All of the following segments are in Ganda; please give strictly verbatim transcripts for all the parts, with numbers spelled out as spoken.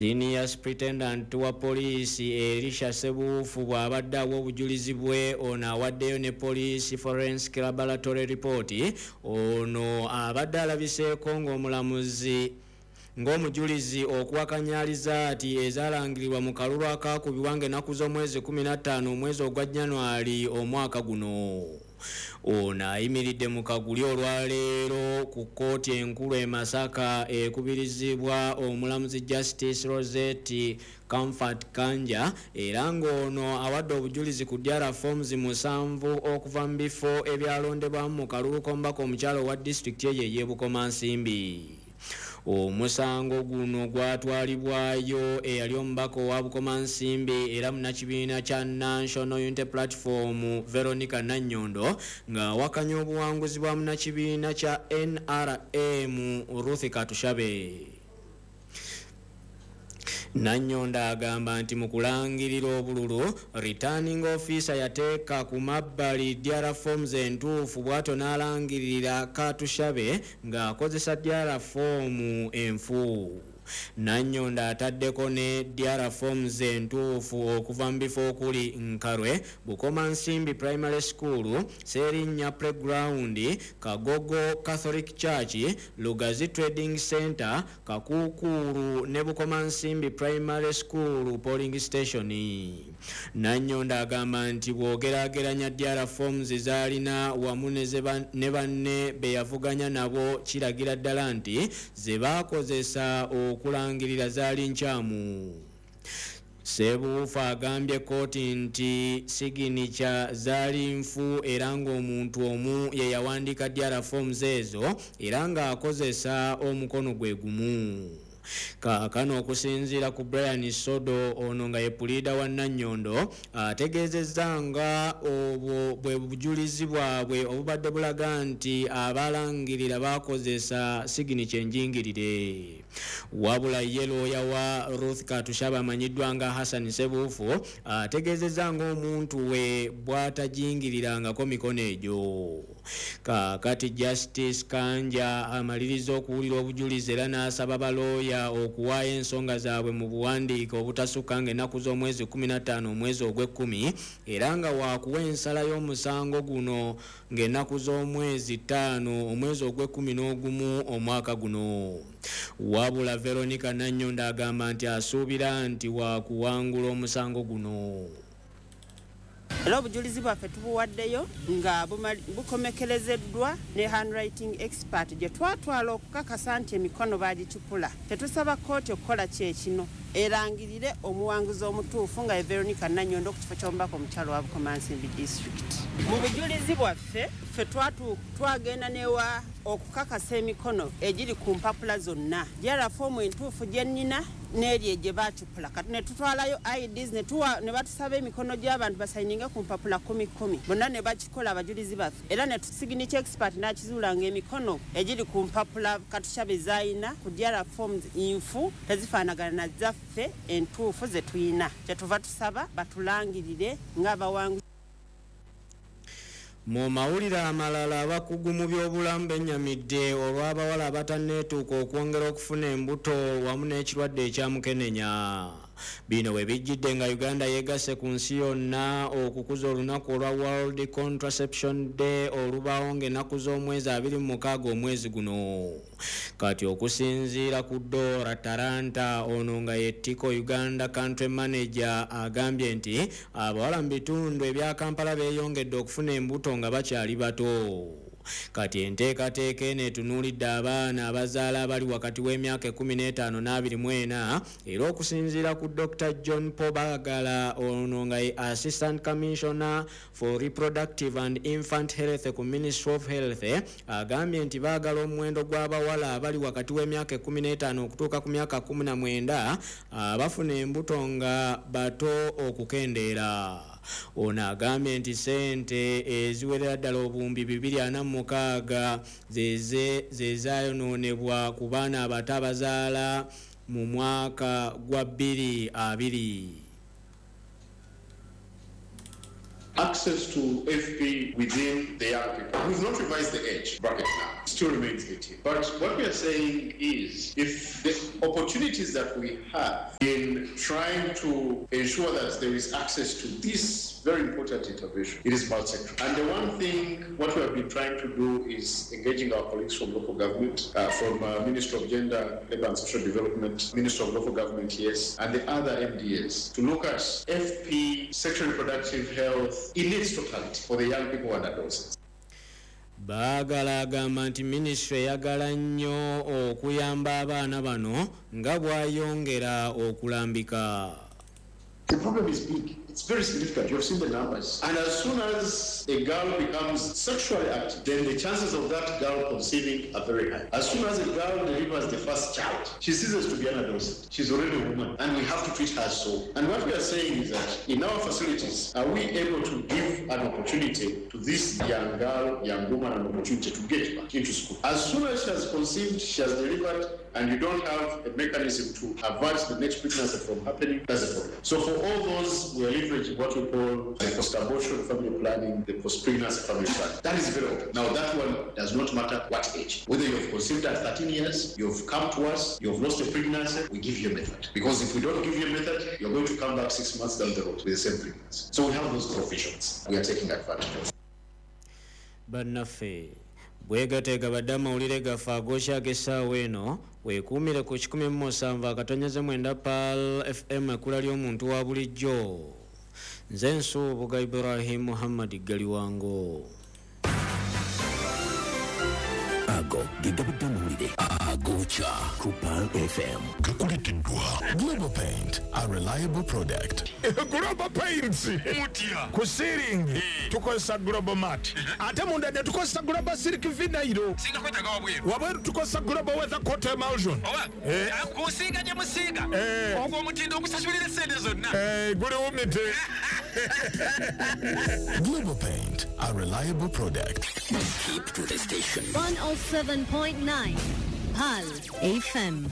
Senior Superintendent wa poliisi Elisha Sebuufu bw'abadde awa obujulizi bwe ono awaddeyo ne poliisi forensic laboratory report. Ono abadde alabiseeko ng'omulamuzi ng'omujulizi okuwakanya alizaati ezaalangirirwa mu kalulu akaakubibwa ng'ennaku z'omwezi kumi na ttaano omwezi ogwa January omwaka guno. Ono ayimiridde mu kaguli olwaleero ku kkooti enkulu e Masaka ekubirizibwa omulamuzi Justice Rosette Comfort Kanja, era ng'ono awadde obujulizi ku D R forms musanvu okuva mu bifo ebyalondebwamu mu kalulu k'omubaka omukyalo wa disitulikiti eyo ey'e Bukomansimbi. Omusango guno gwatwalibwayo eyali omubaka owa Bukomansimbi era munnakibiina kya National Unity Platform Veronica Nannyondo ng'awakanya obuwanguzi bwa munnakibiina kya N R M Ruth Katushabe. Nannyondo agamba nti mu kulangirira obululu returning officer yateeka ku mabbali D R forms entuufu bw'atyo n'alangirira Katushabe ng'akozesa D R form enfu. Nannyondo ataddeko ne D R forms entuufu okuva mu bifo okuli Nkarwe, Bukomansimbi Primary School, Serinnya Playground, Kagogo Catholic Church, Lugazi Trading Center, Kakuukulu ne Bukomansimbi Primary School polling station. Nannyondo agamba nti bw'ogeraageranya D R forms zaalina wamu ne banne be yavuganya nabo kiragira ddala nti ze baakozesa okulangirira zaali nkyamu. Sebuufu agambye kkooti nti siginicha zaali nfu era ng'omuntu omu ye yawandiika D R forms ezo era ng'akozesa omukono gwe gumu. Kaakano okusinziira ku Brian Sodo ono nga ye puliida wa Nannyondo ategeezezza nga obwo bwe bujulizi bwabwe obubadde bulaga nti abalangirira bakozesa siginicha enjingirire. Wabula ye looya wa Ruth Katushabe amanyiddwa nga Hassan Sebuufu ategeezezza ng'omuntu we bw'atajingirirangako mikono egyo. Kaakati Justice Kanja amaliriza okuwulira obujulizi era n'asaba balooya okuwaayo ensonga zaabwe mu buwandiike obutasukka ng'ennaku z'omwezi kumi na ttaano omwezi ogw'ekkumi era nga waakuwa ensala y'omusango guno ng'ennaku z'omwezi ttaano omwezi ogw'ekkumi n'ogumu omwaka guno. Wabula Veronica Nannyondo agamba nti asuubira nti waakuwangula omusango guno. Era obujulizi bwaffe tubuwaddeyo nga bukomekelezeddwa ne handwriting expert gye twatwala okukakasa nti emikono baagicupula. Tetusaba kkooti okukola kyekino erangirire omuwanguzi omutuufu nga ye Veronica Nannyondo ku kifo ky'omubaka omukyalo wa Bukomansimbi district. Mu bujulizi bwaffe ffe twagenda newa okukakasa emikono egiri ku mpapula zonna D R form entuufu gye nnina n'eri gye baacupula. Kati ne tutwalayo I Ds ne batusaba emikono gy'abantu basayininge ku mpapula kumi kumi bonna ne bakikola abajulizi baffe era ne tusiginicha expert n'akizuula ng'emikono egiri ku mpapula Katushabe zayina ku D R forms infu tezifaanagana na zaffe entuufu ze tuyina. Kyetuva tusaba batulangirire ng'abawanguzi. Mu mawulire amalala abakugu mu by'obulamu bennyamidde olw'abawala abatanneetuuka okwongera okufuna embuto wamu n'ekirwadde ekya mukenenya. Bino we bijjidde nga Uganda yeegasse ku nsi yonna okukuza olunaku olwa World Contraception Day olubaawo ng'ennaku z'omwezi abiri mu mukaaga omwezi guno. Kati okusinziira ku Dora Taranta ono nga ye Tiko Uganda Country Manager agambye nti abawala mu bitundu ebya Kampala beeyongedde okufuna embuto nga bakyali bato. Kati enteekateeka eno etunuulidde abaana abazaala abali wakati w'emyaka ekkumi n'etaano n'abiri mu ena era okusinziira ku Doctor John Pobagala ono nga ye Assistant Commissioner for Reproductive and Infant Health ku Ministry of Health agambye nti baagala omuwendo gw'abawala abali wakati w'emyaka ekkumi n'etaano okutuuka ku myaka kkumi na mwenda abafuna embuto nga bato okukendeera. Ono agambye nti ssente eziwerera ddala obuwumbi bibiri ana mu mukaaga ze zaayonoonebwa ku baana abato abazaala mu mwaka gwa bbiri abiri. access to F P within the young people. We've not revised the age bracket now. It still remains eighteen. But what we are saying is, if the opportunities that we have in trying to ensure that there is access to this very important intervention, it is multi-sectoral. And the one thing, what we have been trying to do is engaging our colleagues from local government, uh, from uh, Ministry of Gender, Labour and Social Development, Ministry of Local Government, yes, and the other M D S to look at F P, sexual and reproductive health, in its totality for the young people and adolescents. Baagala agamba nti ministry eyagala nnyo okuyamba abaana bano nga bw'ayongera okulambika. The problem is big. It's very significant. You have seen the numbers. And as soon as a girl becomes sexually active, then the chances of that girl conceiving are very high. As soon as a girl delivers the first child, she ceases to be an adolescent. She's already a woman. And we have to treat her so. And what we are saying is that in our facilities, are we able to give an opportunity to this young girl, young woman, an opportunity to get back into school? As soon as she has conceived, she has delivered, and you don't have a mechanism to avert the next pregnancy from happening, that's a problem. So for all those, we are leveraging what we call the post-abortion family planning, the post-pregnancy family planning. That is very open. Now that one does not matter what age. Whether you have conceived at thirteen years, you've come to us, you've lost a pregnancy, we give you a method. Because if we don't give you a method, you're going to come back six months down the road with the same pregnancy. So we have those provisions. We are taking advantage of. Bannaffe bwegateega badde amawulire gaffe ag'okya ag'essaawa eno weekuumire ku kikumi mu musanvu akatonnyeze mwenda Pearl F M ekkula ly'omuntu wa bulijjo. Nze Nsuubuga Ibrahim Muhammad Galiwango. Ago gigabidde amawulire ag'okya ku Pearl F M gakuleeteddwa Global Paint, a reliable product. Global Paints mutia ku ceiling tukozesa Global Mat ate munda ne tukozesa Global Silk Vinyl singa kwetaga wabweru wabweru tukozesa Global Weather Coat Emulsion eh kusinga je musiga ogwo omutindo okusasulira sente zonna eh guli umite. Global Paint, a reliable product. Keep to the station. one oh seven point nine Pearl F M.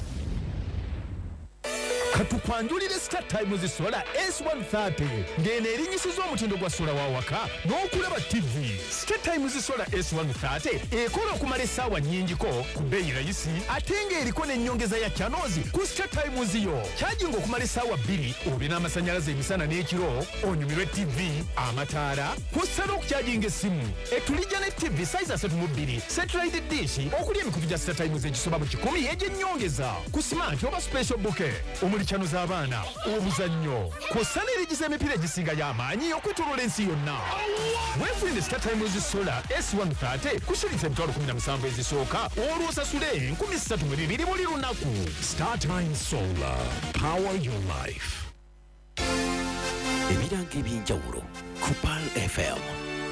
Katukwanjulire Star Times Solar S one thirty ngene erinyisiza omutindo gwa sola wa waka n'okulaba T V. Star Times Solar S one thirty ekola okumala essaawa nnyingiko ku bbeeyi rayisi ate ng'eriko n'ennyongeza ya channels ku Star Times yo. Charging okumala essaawa bbiri olina amasannyalaze emisana n'ekiro onyumirwe T V, amataala, kw'ossa n'okucharginga essimu. Etulijja ne T V size asatu mu bbiri, satellite dish okuli emikutu gya Star Times egisoba mu kikumi egy'ennyongeza ku smart oba special bouquet. Chano z'abaana obuzannyo kw'ossa n'erigiza emipiira egisinga y'amaanyi okwetooloola ensi yonna. Weefunire Star Times Solar S one thirty kusiritsa emitwalo kumi na musanvu ezisooka olw'osasule enkumi ssatu mu bibiri buli lunaku. Star Times Solar, power your life. Ebirango eby'enjawulo ku Pearl F M.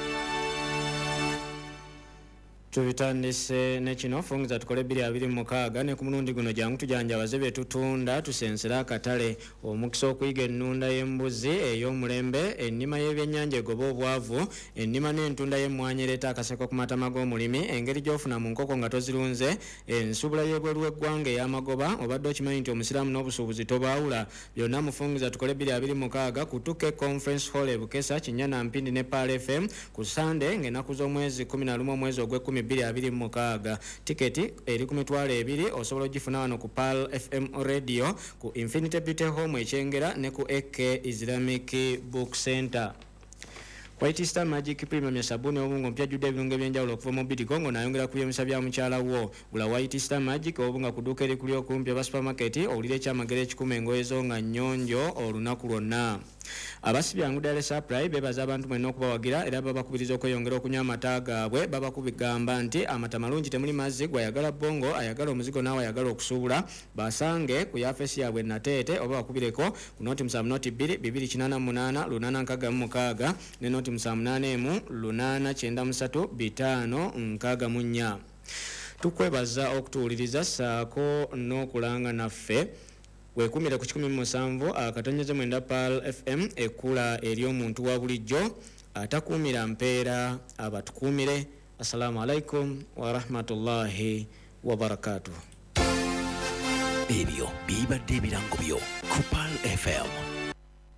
Tubitandise ne kino fungiza tukole bbiri abiri mu mukaaga ne ku mulundi guno jangu tujanjabaze bye tutunda tusensera akatale omukisa okuyiga ennunda y'embuzi ey'omulembe ennima y'ebyennyanja egoba obwavu ennima n'entunda y'emmwanyi ereeta akaseko ku matama g'omulimi engeri gy'ofuna mu nkoko nga tozirunze ensubula y'ebweru w'eggwanga ey'amagoba obadde okimanyi nti omusiraamu n'obusuubuzi tobaawula byonna mufungiza tukole bbiri abiri mu mukaaga ku Tuke Conference Hall e Bukesa Kinyana Mpindi ne Pearl F M ku Sunday ng'ennaku z'omwezi kumi na lumu omwezi ogw'ekkumi bbiri abiri mu mukaaga. Tiketi eri ku mitwalo ebiri osobola ogifuna wano ku Pearl F M Radio ku Infinity Beauty Home ekyengera ne ku A K Islamic Book Center. White Star Magic Premium ya sabuni obungo mpya judde ebirungo ebyenjawulo okuva mu Bidi Kongo nayongera kubyemisa bya mukyala wo. Gula White Star Magic obunga kuduka eri kuli okumpi aba supermarket owulire ekyamagero ekikumi engoye zo nga nnyonjo olunaku lwonna. Abasibi yangu Dale Supply bebaza abantu mwenna okubawagira era babakubiriza okweyongera okunywa amata gaabwe babakubigamba nti amata malungi temuli mazzi gwayagala bongo ayagala omuzigo naawe ayagala okusuubula basange ku yafesi yaabwe nateete oba bakubireko ku noti musanvu noti bbiri bibiri kinaana munaana lunaana nkaaga mu mukaaga ne noti musanvu munaana emu lunaana kyenda musatu bitaano nkaaga mu nnya. Tukwebaza okutuwuliriza ssaako n'okulanga naffe wekumire ku kikumi mu musanvu akatonyeze mwenda Pearl F M ekula eri omuntu wa bulijjo atakuumira mpeera abatukuumire. Assalamu alaikum wa rahmatullahi wa barakatuh. Ebyo bibadde ebirango byo ku Pearl F M.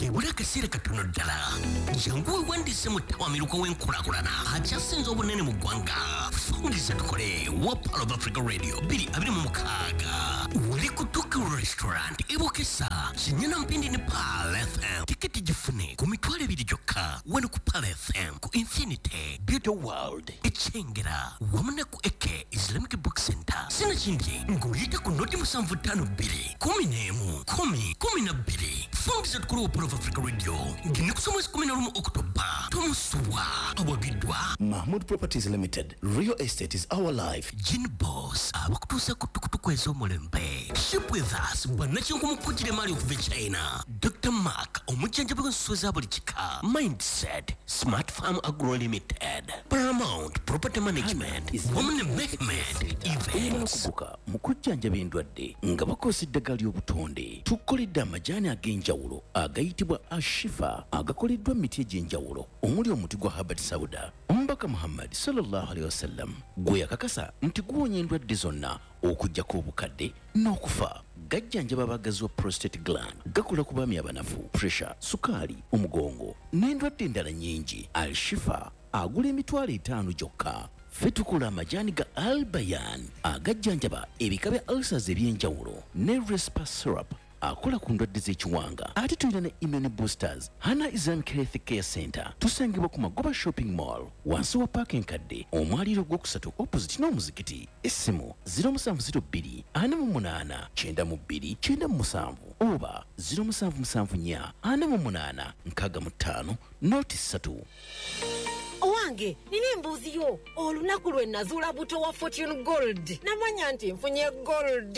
kebula akaseera katono ddala jangu wewandiise mu ttawamiruka w'enkulakulana akyasinze obunene mu ggwanga fungiza tukole wa Pearl of Africa Radio bbiri abiri mu mukaaga wali ku Tuka Restaurant ebokesa kinyana mpindi ne Pearl F M tiketi gifune ku mitwalo ebiri gyokka wano ku Pearl F M ku Infinity Beauty World ekyengera wamu ne ku Eke Islamic Book Center sinakindi ng'oyita ku noti musanvu ttaano bbiri kumi n'emu kumi kumi na bbiri fungiza tukole wa Pearl of Africa Radio ngine kusoma mwezi kumi na lumu Oktoba tomusuwa awagiddwa Mahmood Properties Limited. Real estate is our life. Gin Boss abakutuusa ku tukutuku ez'omulembe. Ship with us bwannakinku mukujjire mali okuva China. Doctor Mark omujjanjabi w'ensuso za buli kika. Mindset Smart Farm Agro Limited. Paramount Property Management wamu ne Mehmet Events. Okubuka mu kujjanjaba endwadde nga bakozesa eddagala ly'obutonde. Tukoledde amajaani ag'enjawulo agayitibwa Ashifa agakoleddwa mu miti egy'enjawulo omuli omuti gwa Habat Sauda. Omubaka Muhammad sallallahu alaihi wasallam gwe yakakasa nti guwonya endwadde zonna okuggyako obukadde n'okufa. Gajjanjaba abagazi wa prostate gland, gakola ku baami abanafu, pressure, sukaali, omugongo n'endwadde endala nnyingi. Al-Shifa agula emitwalo etaano gyokka. Ffe tukola amajaani ga Al-Bayan agajjanjaba ebika bya ulcers eby'enjawulo ne Respa syrup akola ku ndwadde z'ekiwanga. Ate tulina ne immune boosters. Hana Islamic Health Care Center tusangibwa ku Magoba Shopping Mall wansi wa Park Enkadde omwaliro gw'okusatu opposite n'omuzikiti. Essimu zero seven zero two ana mu munaana kyenda mu bbiri kyenda mu musanvu oba zero seven seven four ana mu munaana nkaaga mu ttaano noti ssatu. Owange, nini mbuzi yo? Olunaku lwe nazuula buto wa Fortune Gold. Namanya nti nfunye gold.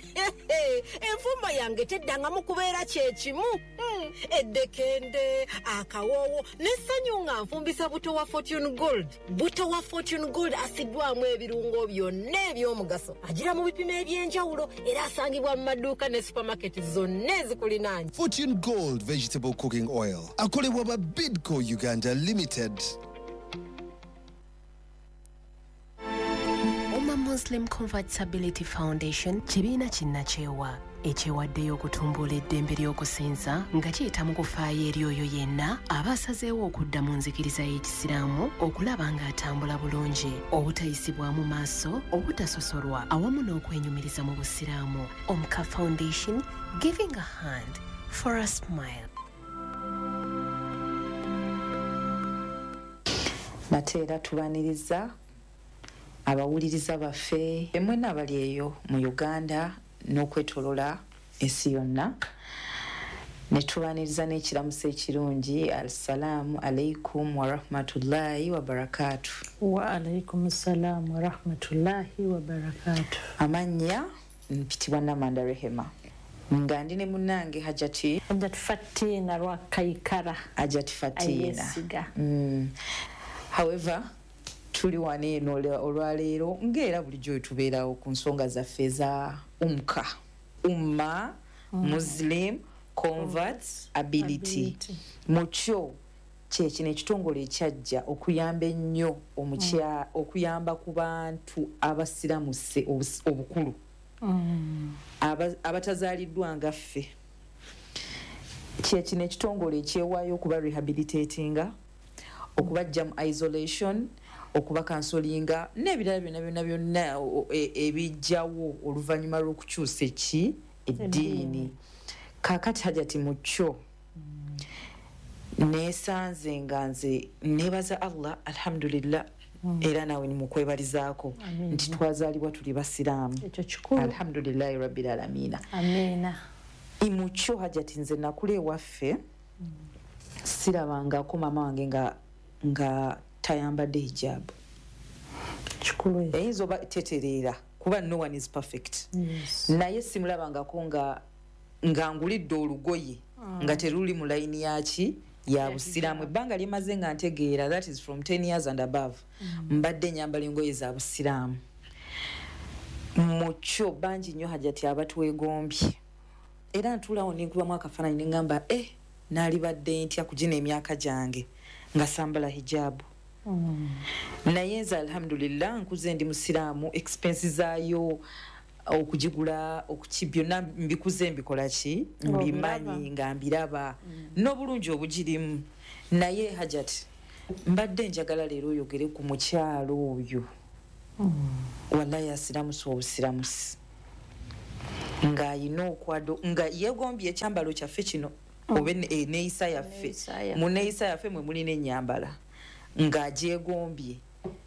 Enfumba yange teddangamu kubeera kye kimu. Hmm. Eddekende, akawoowo, n'essanyu nga nfumbisa buto wa Fortune Gold. Buto wa Fortune Gold asiddwamu ebirungo byonna eby'omugaso. Agira mu bipimo eby'enjawulo era asangibwa mu maduuka ne supermarket zonna ezikulinaanye. Fortune Gold Vegetable Cooking Oil. Akolebwa ba Bidco Uganda Limited. Muslim Convertibility Foundation kibiina kinnaceewa ekyewaddeyo okutumbula eddembe ly'okusinza nga kiyita mu kufaayo eri oyo yenna aba asazeewo okudda mu nzikiriza y'ekisiraamu okulaba ng'atambula bulungi obutayisibwamu maaso obutasosolwa awamu n'okwenyumiriza mu busiraamu. Omka Foundation, giving a hand for a smile. Nateera tubaniriza abawuliriza baffe emwena abali eyo mu Uganda n'okwetolola ensi yonna ne tubaniriza n'ekiramuso ekirungi. Assalamu alaikum wa rahmatullahi wa barakatuh. Wa alaikum assalam wa rahmatullahi wa barakatuh. Amanya mpitibwa Namanda Rehema nga ndi ne munnange Hajati Hajati Fatina Rwakaikara. Hajati Fatina. Mm. However, tuli wane eno olwaleero ng'era bulijjo tubeerawo ku nsonga zaffe eza umka umma mm. Muslim Converts Ability, ability. Mukyo kyekino ekitongole ekyajja okuyamba ennyo omukya mm. okuyamba ku bantu abasiramuse obukulu mm. abatazaaliddwa nga ffe. Kyekino ekitongole ekyewaayo okuba rehabilitatinga, okubajja mu isolation, okuba kansolinga n'ebirala byonna byonna byonna ebijjawo oluvannyuma lw'okukyusa eki eddiini. Kaakati Hajati Mukyo neesanze nga nze neebaza Allah alhamdulillah era naawe nimukwebalizaako nti twazaalibwa tuli basiraamu. Alhamdulillahi rabbil alamiina. Amiina. Mukyo Hajati nze nakula ewaffe sirabangako mama wange nga nga tayambadde hijabu. Kikulu eyinza oba tetereera kuba no one is perfect. Yes. Naye simulabangako nga nga ngulidde olugoye mm. nga teruli mu layini yaki ya busiraamu. Ebbanga lyemaze nga ntegeera, that is from ten years and above, mm. mbadde nyambala engoye za busiraamu. Mukyo bangi nnyo Hajati abatwegombye era ntulawo ninkubamu akafaananyi ne ngamba eh naalibadde ntya kugina emyaka gyange nga sambala hijabu. Mm. Naye nze alhamdulillah nkuze ndi musiraamu, expenses zaayo okugigula okukibyonna mbikuze mbikola ki mbimanyi nga mbiraba n'obulungi obugirimu naye Hajati mbadde njagala leero oyogere ku mukyalo oyo wallahi asiramusi obusiramusi ng'ayina okwado nga yeegombye ekyambalo kyaffe kino oba neeyisa yaffe mu neeyisa yaffe mwe mulina ennyambala ng'agyegombye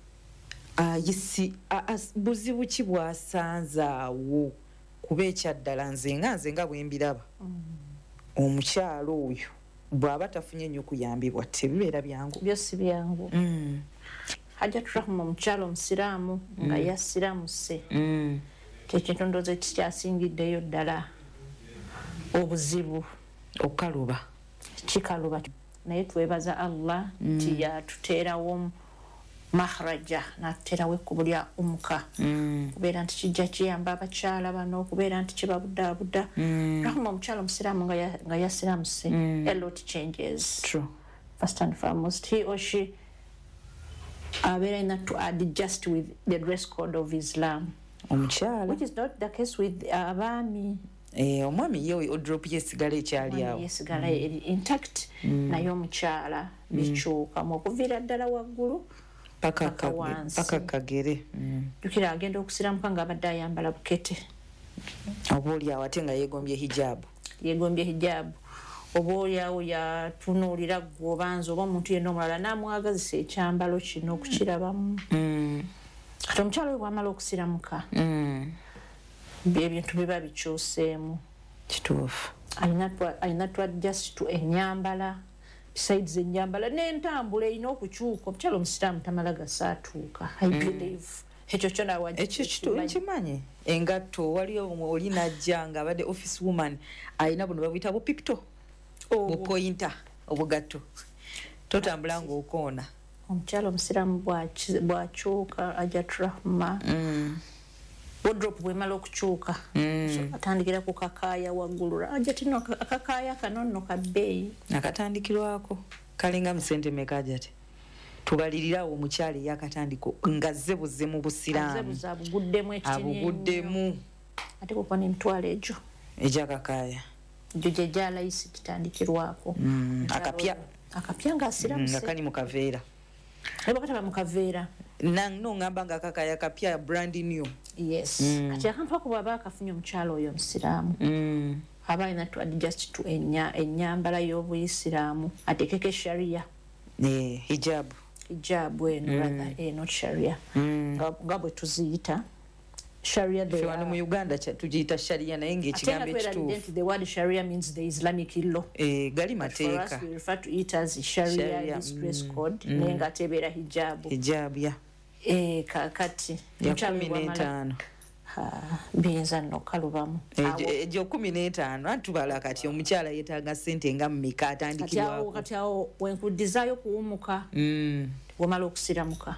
ayisi buzibu ki bwasanze awo kuba ekyaddala nze nga nze nga bwe mbiraba omukyalo oyo bw'aba tafunye nnyo kuyambibwa tebibeera byangu byosi byangu Hajjat Rahma omukyalo omusiraamu nga yassiramuse kyekintu ndowooza kikyasingiddeyo ddala obuzibu okukaluba kikaluba naye twebaza Allah nti yatuteerawo mahraja n'atuteerawo ekkubo lya omuka kubeera nti kijja kiyamba abakyala bano okubeera nti kibabuddabudda Rahma omukyalo omusiraamu nga yassiramuse a lot changes True. First and foremost he or she abeera ina to adjust with the dress code of Islam omukyala which is not the case with abaami eh omwami ye odrop yesigala ekyali awo yesigala eri intact naye omukyala bikyuka mu okuviira ddala waggulu paka paka kagere jukira agenda okusiramuka nga abadde ayambala bukete oba oli awo ate nga yeegombye hijabu yeegombye hijabu oba oli awo yatunuulira ggwe obanza oba omuntu yenna omulala n'amwagazisa ekyambalo kino okukirabamu kati omukyalo oyo bw'amala okusiramuka ebintu biba bikyuseemu kituufu alina to adjust to ennyambala besides ennyambala n'entambula erina okukyuka omukyalo omusiraamu tamala gasaatuuka I believe ekyo kyo nawe ekyo nkimanyi engatto waliyo oli najja ng'abadde office woman alina buno babuyita bupipito bupointa obugatto totambula ng'okoona omukyalo omusiraamu bwakyuka Hajjat Rahma wardrobe bwemala okukyuka atandikira ku kakaaya waggulu Hajjati no akakaaya kano nno ka bbeeyi akatandikirwako kalinga mu sente meka Hajjati tubalirirawo omukyalo eyakatandiko nga zze buzze mu busiraamu abuguddemu abuguddemu ate kuko n'emitwalo egyo egyakakaaya egyo gye gya layisi kitandikirwako akapya akapya ng'asiramuse nga kali mu kaveera naye bakataba mu kaveera no ngamba nga kakaya kapya brand new yes kati akantu ako bw'aba akafunye omukyalo oyo omusiraamu aba alina to adjust to ennyambala y'obuyisiraamu ateekeko eshariya hijabu hijabu eno rather eno sharia nga bwe tuziyita sharia wano mu Uganda tugiyita sharia naye ng'ekigambo ekituufu the word sharia means the Islamic law gali mateeka for us we refer to it as sharia this dress code naye ng'ate ebeera hijabu hijabu ya eh kakati ya kumi n'etaano biyinza nno kalubamu egyo kumi n'etaano atubala kati omukyala yeetaaga ssente nga mmeka atandikirwako kati awo wenkudizaayo kuwumuka wemala okusiramuka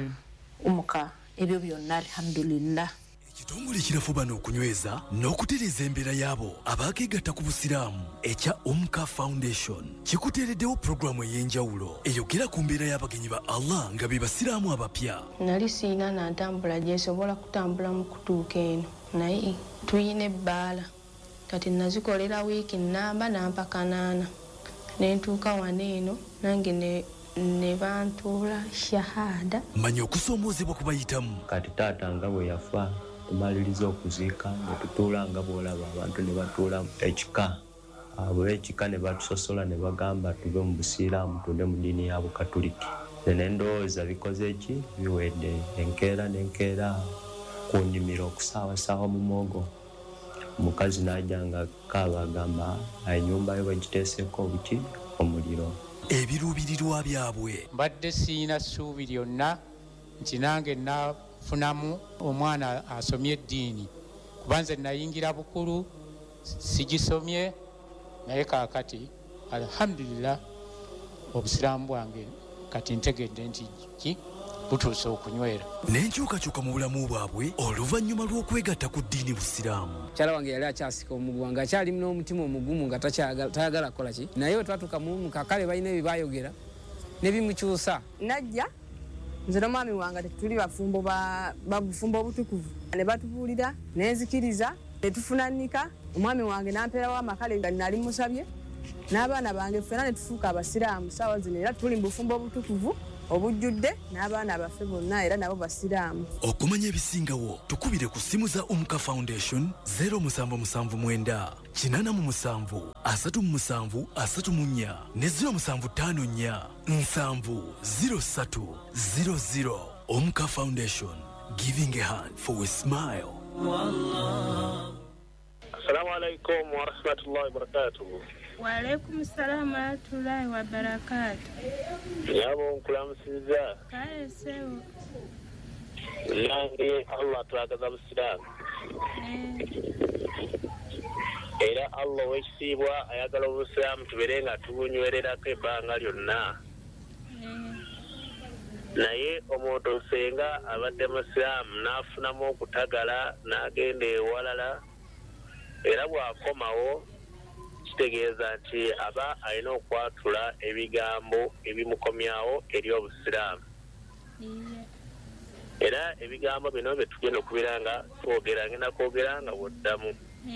umuka ebyo byonna alhamdulillah ekitongole kirafuba n'okunyweza n'okutereeza embeera y'abo abaakeegatta ku busiraamu ekya Umka Foundation kikuteereddewo pulogulaamu ey'enjawulo eyogera ku mbeera y'abagenyi ba Allah nga be basiraamu abapya. Nali siina na ntambula gyesobola kutambula mu kutuuka eno naye tuyina ebbaala kati nazikolera wiiki nnamba nampa kanaana ne ntuuka wano eno nange ne ne bantuula shahada. Manya okusoomoozebwa kubayitamu. Kati taata nga bwe yafa tumaliriza okuziika ne tutuula nga bw'olaba abantu ne batuula ekika bwe ekika ne batusosola ne bagamba tuve mu busiraamu tudde mu ddiini ya bukatuliki. Ne ndowooza bikoze ki biwedde enkeera n'enkeera ku nnimiro okusaawasaawa mu mwogo. Omukazi n'ajja nga kaaba agamba ennyumba yo bagiteeseko obuki omuliro. Ebiruubirirwa byabwe. Mbadde siina ssuubi lyonna nti nange nafunamu omwana asomye eddiini kuba nze nayingira bukulu sigisomye naye kaakati alhamdulillah obusiraamu bwange kati ntegedde nti ki butuuse okunywera. N'enkyukakyuka mu bulamu bwabwe oluvannyuma lw'okwegatta ku ddiini busiraamu. Mukyala wange yali akyasika omuguwa nga akyali n'omutima omugumu nga tayagala kukola ki naye bwe twatuuka mu kakale balina bye baayogera ne bimukyusa. Najja nze n'omwami wange tetuli bafumbo babufumbo obutukuvu ne batubuulira nenzikiriza ne tufuna nnika omwami wange nampeerawo amakale nga nali musabye n'abaana bange ffena ne tufuuka abasiraamu saawa zino era tuli mu bufumbo obutukuvu obujjudde n'abaana baffe bonna era nabo basiraamu. Okumanya ebisingawo tukubire ku simu za Umka Foundation zero musanvu musanvu mwenda kinana mu musanvu asatu mu musanvu asatu mu nnya ne zero musanvu ttaano nnya nsanvu zero ssatu zero zero. Umka Foundation, giving a hand for a smile. Assalamu alaikum wa rahmatullahi wa barakatuh. Wa alaikum assalam wa rahmatullahi wa barakatuh. Yabo nkulamusiza. Kale sewo. Nange Allah twagaza busiramu. Era Allah wekisibwa ayagala obusiramu tubere nga tubunywererako ebbanga lyonna. Naye omuntu osenga abadde musiramu n'afunamu okutagala n'agenda ewalala era bw'akomawo kitegeeza nti aba alina okwatula ebigambo ebimukomyawo eri obusiraamu. Era ebigambo bino bye tugenda okubeera nga twogera ngenda kwogera nga bw'oddamu.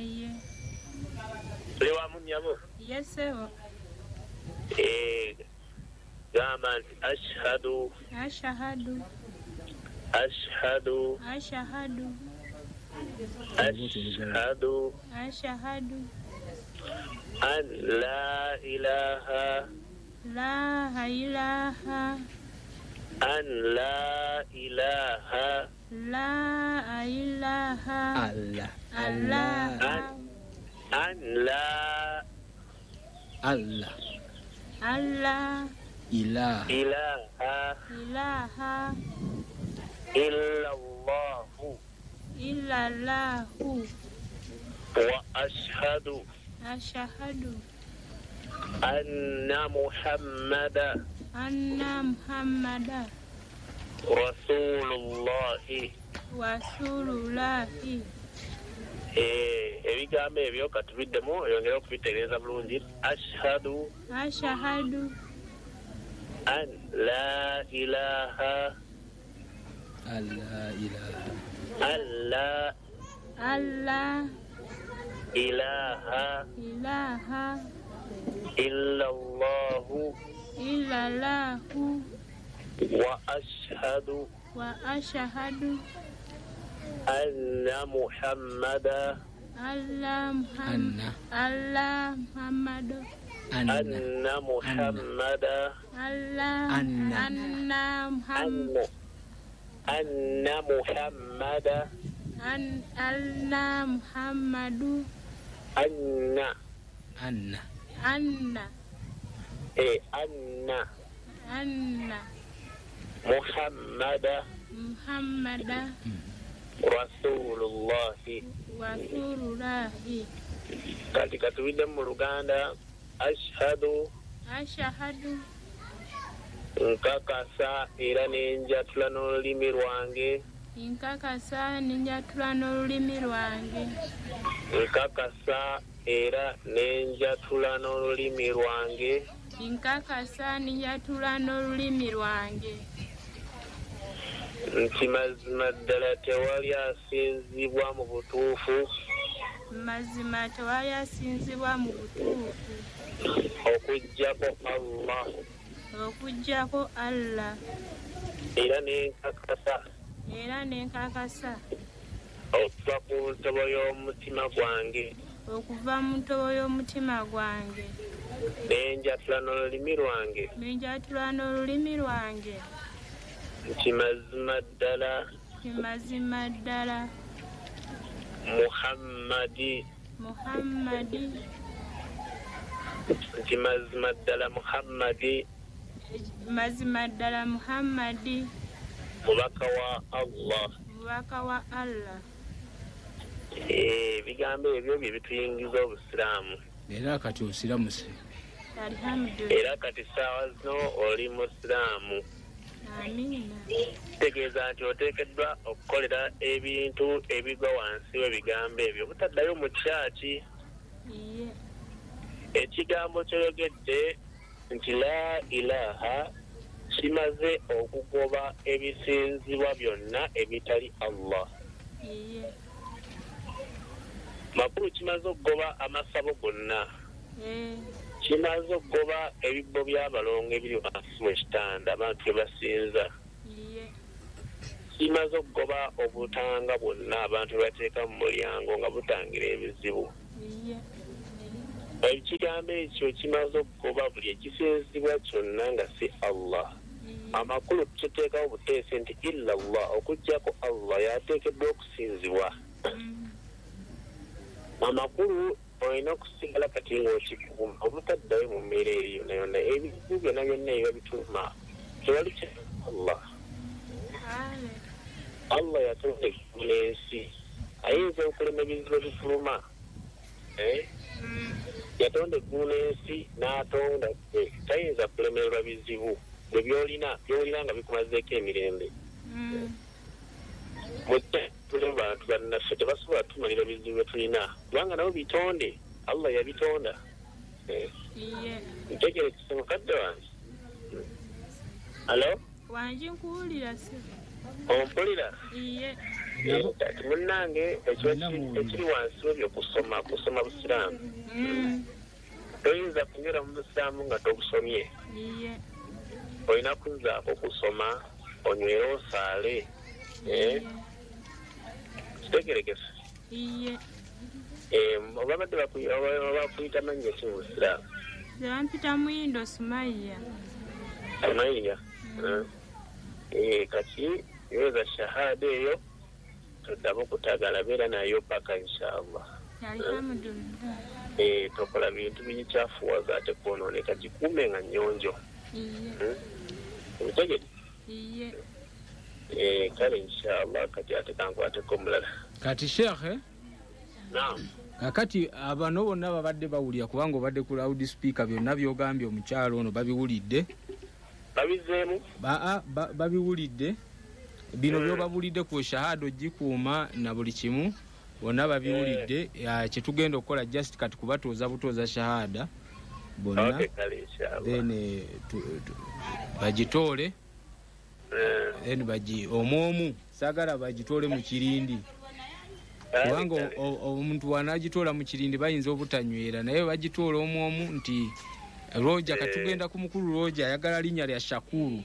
Tuli wamu nnyabo? Yesewo. Eh, gamba nti ashhadu ashhadu ashhadu ashhadu ashhadu ashhadu an la ilaha la ilaha an la ilaha la ilaha Allah Allah an la Allah Allah ilaha ilaha ilaha illallahu illallahu wa ashhadu ashhadu anna muhammada anna muhammada rasulullahi wasulullahi. Eh, ebigambo ebyo katubiddemu yongera okubitegeeza bulungi. Ashhadu ashhadu an la ilaha Allah ilaha Allah Allah ilaha ilaha illallahu illallahu wa ashhadu wa ashhadu anna muhammada Allah Muhammad Allah Muhammad anna muhammada Allah Anna. Anna Muhammad anna muhammada An Anna Muhammadu anna Anna Anna eh anna Anna muhammada Muhammada rasulullahi. wasulullahi. Kati katubidde mu Luganda ashhadu ashhadu nkakasa era nenjatula n'olulimi lwange nkakasa nenjatula n'olulimi lwange nkakasa era nenjatula n'olulimi lwange nkakasa nenjatula n'olulimi lwange nti mazima ddala tewali asinzibwa mu butuufu mazima tewali asinzibwa mu butuufu okuggyako Allah okuggyako Allah era nenkakasa era nenkakasa okuva ku ntobo y'omutima gwange okuva mu ntobo y'omutima gwange nenjatula n'olulimi lwange nenjatula n'olulimi lwange nti mazima ddala mazima ddala Muhammadi Muhammadi nti mazima ddala Muhammadi mazima ddala Muhammadi mubaka wa Allah mubaka wa Allah. ebigambo ebyo bye bituyingiza obusiraamu era kati osiramuse Alhamdulillah. era kati saawa zino oli musiraamu. Amina. Tegeeza nti oteekeddwa okukolera ebintu ebigwa wansi w'ebigambo ebyo butaddayo mu kyaki. Ekigambo kyoyogedde nti la ilaha kimaze okugoba ebisinzibwa byonna ebitali Allah. Makulu kimaze okugoba amasabo gonna. Kimaze okugoba ebibbo by'abalongo ebiri wansi mu kitanda abantu bye basinza. Kimaze okugoba obutanga bwonna abantu bateeka mu mulyango nga butangira ebizibu. Ekigambo ekyo kimaze okugoba buli ekisinzibwa kyonna nga si Allah. Amakulu tuteekawo buteesi nti illa Allah, okuggyako Allah yateekeddwa okusinzibwa. Amakulu olina okusigala kati ng'okikuuma obutaddayo mu mbeera eyo yonna yonna ebizibu byonna byonna ebyo bituma tewali kya Allah. Allah yatonda eggulu n'ensi, ayinza okulema ebizibu ebifuluma. Yatonda eggulu n'ensi n'atonda ggwe, tayinza kulemererwa bizibu bwe byolina byolina nga bikumazeeko emirembe. Tuli bantu bannaffe tebasobola tumalira bizibu bye tulina kubanga nabo bitonde, Allah yabitonda. Ntegerekese mukadde wange. Halo? Wange nkuwulira se. Ompulira? Iye. Kati munnange ekiri wansi webyo kusoma kusoma busiraamu. Toyinza kunyura mu busiraamu nga tobusomye. Iye. Olina kuzaako okusoma onywere osaale. Kitegerekese? Iye. Obabadde bakuyita mannya ki mu busiraamu? Bampita Muyindo Sumaiya. Sumaiya? Kati yoweza shahada eyo toddamu okutagala beera nayo paka inshallah. Alhamdulillah. Tokola bintu binyikyafuwaza ate kwonooneka gikuume nga nnyonjo. Obitegedde? Iye. Kale inshallah kati ate kankwateko omulala. Kati shekhe? Naam. Kakati abano bonna babadde bawulira kubanga obadde ku loud speaker byonna byogambye omukyalo ono babiwulidde. Babizeemu? Baa babiwulidde. Bino byobabulidde ku shahada ogikuuma na buli kimu bonna babiwulidde. Kye tugenda okukola just kati kubatuuza butuuza shahada bonna. Then bagitoole. Then baji omwomu sagala bagitoole mu kirindi. Kubanga omuntu wanagitoola mu kirindi bayinza obutanywera naye bagitoola omwomu nti Roja katugenda ku mukulu Roja ayagala linnya lya Shakuru.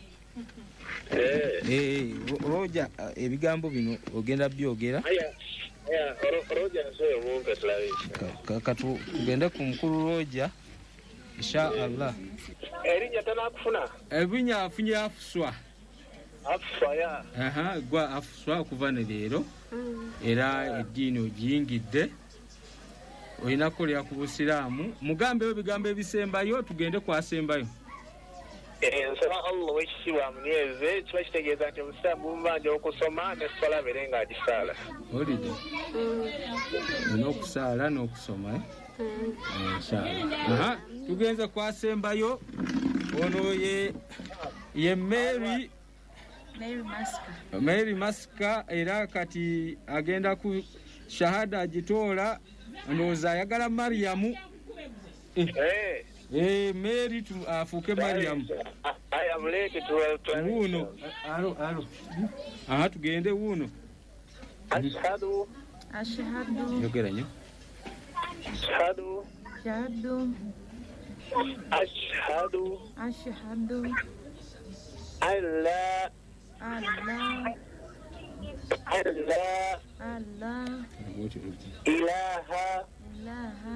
Eh Roja ebigambo bino ogenda byogera. Aya aya Roja nsoyo munga tulawisha. Katu tugende ku mukulu Roja insha Allah. Erinnya tanakufuna? Ebinya afunye afuswa. Afuswa ya. Aha gwa afuswa kuva ne leero. Era eddiini ogiyingidde. Oyina kolya ku busiraamu mugambe ebigambo ebisembayo tugende kwasembayo. Nsaba Allah w'ekitiibwa amunyweze kiba kitegeeza nti omusiraamu bumubanja okusoma n'essola abeere ng'agisaala. Olidde olina okusaala n'okusoma. Aha tugenze kwasembayo ono ye ye Mary Mary Maska. Mary Maska era kati agenda ku shahada agitoola ndowooza ayagala Mariamu. Eh eh Mary tu afuuke Mariamu. Aya muleke tu wuno. Alo alo. Aha tugende wuno. Ashhadu Ashhadu. Yogera nnyo. Ashhadu Ashhadu Ashhadu Ashhadu Allah Allah Allah Allah ilaha ilaha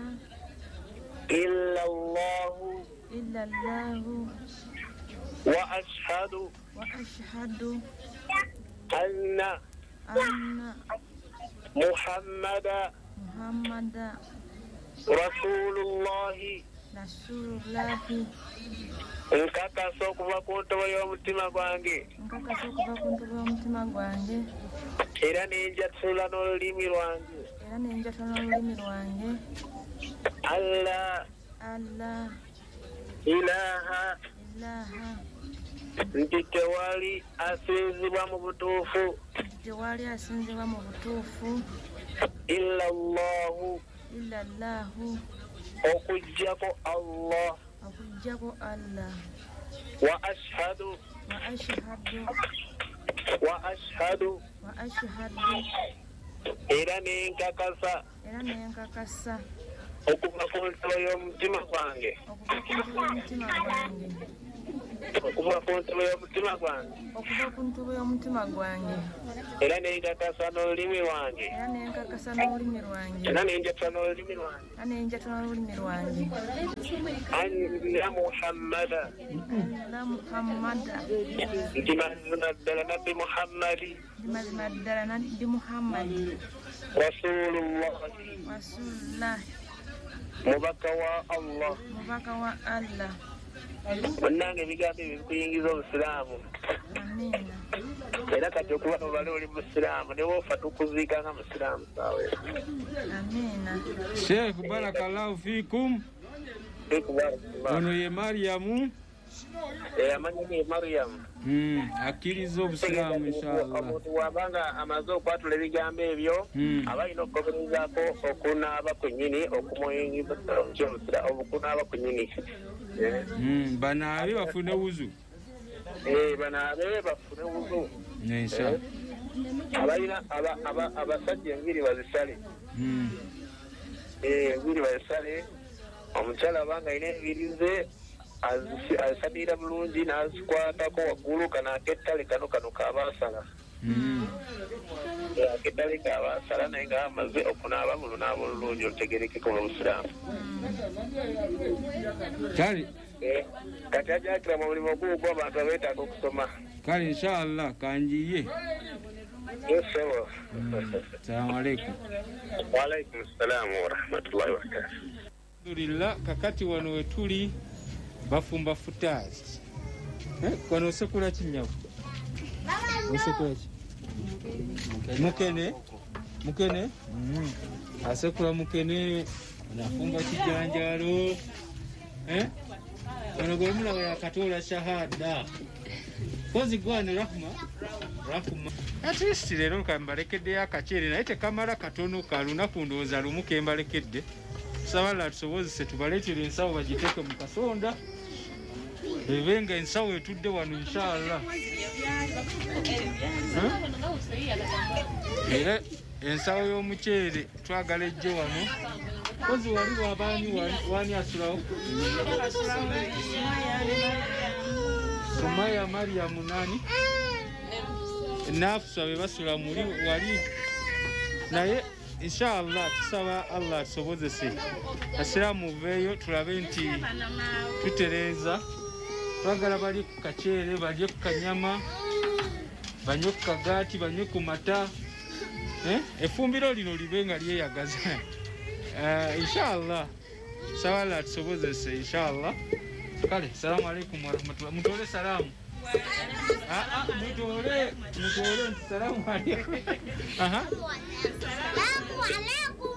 illallah illallah wa ashhadu wa ashhadu anna anna Muhammada Muhammada Rasulullah Rasulullah nkakasa okuva ku ntobo y'omutima gwange nkakasa okuva ku ntobo y'omutima gwange era nenjatula n'olulimi lwange era nenjatula n'olulimi lwange Allah Allah ilaha ilaha nti tewali asinzibwa mu butuufu tewali asinzibwa mu butuufu illallahu illallahu okujjako Allah okujjako Allah wa ashhadu wa ashhadu wa ashhadu era nenkakasa era nenkakasa okuva ku ntalo y'omutima gwange okuva ku ntalo y'omutima gwange okuva ku ntalo y'omutima gwange okuva ku ntalo y'omutima gwange era nenkakasa n'olulimi lwange era nenkakasa n'olulimi lwange era nenjatula n'olulimi lwange era nenjatula n'olulimi lwange anna muhammada anna muhammada nti mazima ddala nabbi muhammadi mazima ddala nabbi muhammadi rasulullahi rasulullahi mubaka wa allah mubaka wa allah bannange ebigambo ebyo bikuyingiza obusiraamu amina era kati okuba nobale oli musiraamu ne wofa tukuziika nga musiraamu saawe amina Sheikh barakallahu fikum ono ye Mariamu amanya ye Mariamu akkiriza obusiraamu inshallah omuntu wabanga amaze okwatula ebigambo ebyo aba alina okugoberezaako okunaaba kwennyini okumuyingiza okunaaba kwennyini banaabe bafune wuzu banaabe bafune wuzu inshallah abalina abasajja enviri bazisale enviri bazisale omukyala abanga alina enviri ze azisadira bulungi n'azikwatako waggulu kano ak'ettale kano kano kabaasala ak'ettale kabaasala naye nga amaze okunaaba mu lunaaba olulungi olutegerekeka olw'obusiraamu kale kati ajakira mu mulimu ogugwo abantu abeetaaga okusoma kale inshallah kanjiye yesewo salamu alaikum waalaikum salaamu warahmatullahi wabarakatuh alhamdulillah kakati wano wetuli bafumba futaazi wano osekula kinyavu osekula ki mukene mukene asekula mukene anafumba kijanjalo wano gwemulawe yakatoola shahada kozi gwane rahma rahma at least leero kambalekeddeyo akaceere naye tekamala katono kalunaku ndowooza lumu kembalekedde sabala tusobozese tubaleetere ensawo bagiteeke mu kasonda ebenga ensawo etudde wano inshallah era ensawo y'omuceere twagala ejje wano kozi wali wabaani wani asulawo Sumaya Mariamu nani nafsa be basula muri wali naye inshallah tusaba Allah tusobozese asiramu veyo tulabe nti tutereza twagala bali ku kaceere balye ku kanyama banywe ku kagaati banywe ku mata eh efumbiro lino libenga lyeyagaza uh, inshallah sawala tusobozese inshallah kale salamu alaikum warahmatullahi mutole salamu ah ah mutole mutole salamu alaikum aha salamu alaikum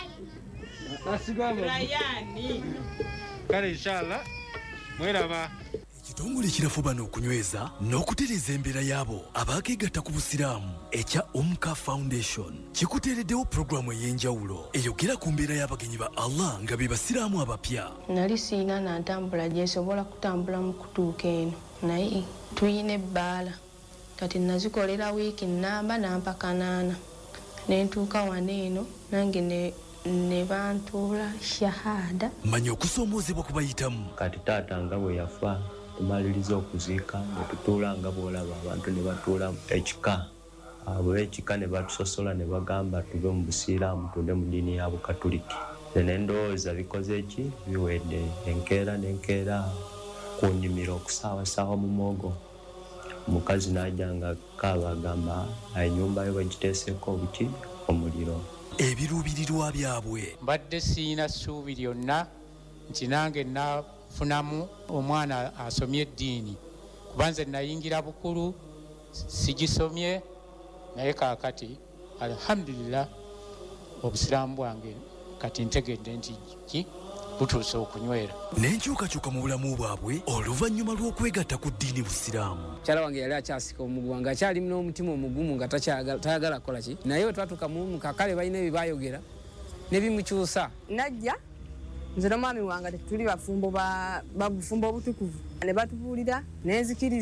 asigaba yani kale inshallah mweraba ekitongole kirafuba n'okunyweza n'okutereeza embeera y'abo abaakeegatta ku busiraamu ekya Umka Foundation kikuteereddewo pulogulaamu ey'enjawulo eyogera ku mbeera y'abagenyi ba Allah nga be basiraamu abapya. Nali siina nantambula gyesobola kutambula mu kutuuka eno naye tuyina ebbaala kati nazikolera wiiki nnamba nampa kanaana ne ntuuka wano eno nange ne ne bantuula shahada. Manya okusoomoozebwa kubayitamu. Kati taata nga bwe yafa tumaliriza okuziika ne tutuula nga bw'olaba abantu ne batuula ekika bwe ekika ne batusosola ne bagamba tuve mu busiraamu tudde mu ddiini ya bukatuliki. Ne ndowooza bikoze eki biwedde enkeera n'enkeera ku nnimiro okusaawasaawa mu mwogo. Omukazi n'ajjanga kaaba agamba ennyumba yo bagiteeseeko obuki omuliro. Ebiruubirirwa byabwe mbadde siina ssuubi lyonna nti nange nafunamu omwana asomye eddiini kuba nze nayingira bukulu sigisomye naye kaakati alhamdulillah obusiraamu bwange kati ntegedde nti ki butuuse okunywera. N'enkyukakyuka mu bulamu bwabwe oluvannyuma lw'okwegatta ku ddiini busiraamu. Mukyala wange yali akyasika omuguwa ng'akyali n'omutima omugumu nga tayagala kukola ki naye bwe twatuuka mu kakale balina ebyo baayogera ne bimukyusa. Najja nze ne mwami wange tuli bafumbo ba bafumbo obutukuvu ne batubuulira ne nzikiriza